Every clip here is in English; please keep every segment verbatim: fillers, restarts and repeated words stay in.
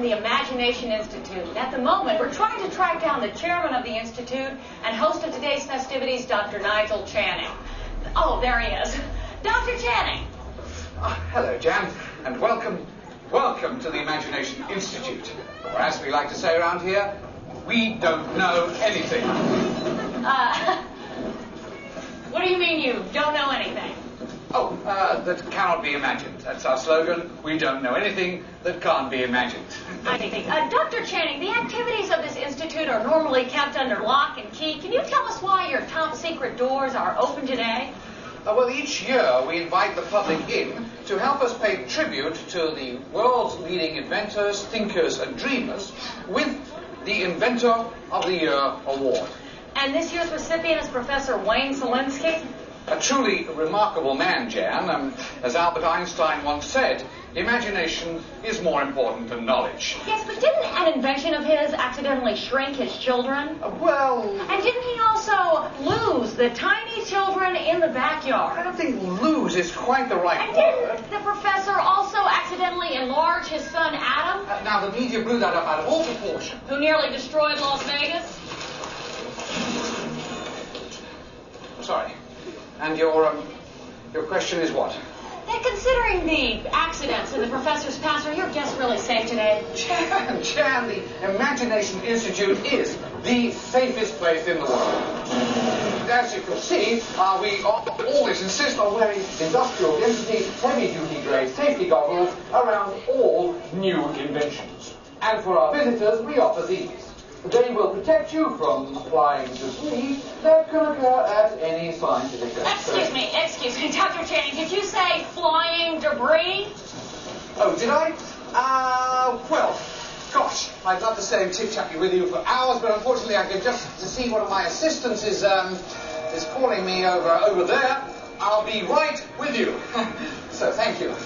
the Imagination Institute. At the moment, we're trying to track down the chairman of the Institute and host of today's festivities, Doctor Nigel Channing. Oh, there he is. Doctor Channing. Ah, hello, Jan, and welcome, welcome to the Imagination Institute. Or as we like to say around here, we don't know anything. Uh, what do you mean you don't know anything? Oh, uh, that cannot be imagined. That's our slogan. We don't know anything that can't be imagined. I think. Uh, Doctor Channing, the activities of this institute are normally kept under lock and key. Can you tell us why your top secret doors are open today? Uh, well, each year we invite the public in to help us pay tribute to the world's leading inventors, thinkers, and dreamers with the Inventor of the Year award. And this year's recipient is Professor Wayne Szalinski? A truly remarkable man, Jan. Um, as Albert Einstein once said, imagination is more important than knowledge. Yes, but didn't an invention of his accidentally shrink his children? Uh, well... And didn't he also lose the tiny children in the backyard? I don't think lose is quite the right And word. didn't the professor also accidentally enlarge his son Adam? Uh, now, the media blew that up out of all proportion. Who nearly destroyed Las Vegas? Sorry. And your, um, your question is what? And considering the accidents in the professor's past, are your guests really safe today? Jan, Jan, the Imagination Institute is the safest place in the world. As you can see, uh, we always insist on wearing industrial density, heavy-duty grade safety goggles around all new inventions. And for our visitors, we offer these. They will protect you from flying debris that can occur at any scientific experiment. Excuse me, excuse me, Doctor Channing, did you say flying debris? Oh, did I? Uh, well, gosh, I'd love to stay and chit-chat with you for hours, but unfortunately I can just to see one of my assistants is, um, is calling me over, over there. I'll be right with you. So, thank you.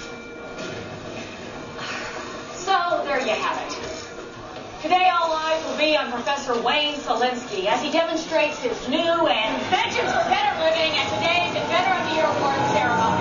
So, there you have it. Today, all eyes will be on Professor Wayne Szalinski as he demonstrates his new inventions for better living at today's Inventor of the Year Award ceremony.